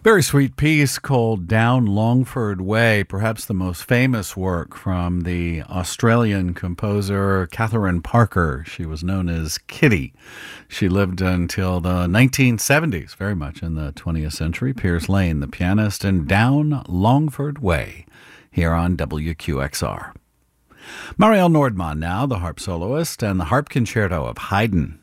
Very sweet piece called Down Longford Way, perhaps the most famous work from the Australian composer Catherine Parker. She was known as Kitty. She lived until the 1970s, very much in the 20th century. Piers Lane, the pianist, and Down Longford Way here on WQXR. Marielle Nordmann now, the harp soloist, and the harp concerto of Haydn.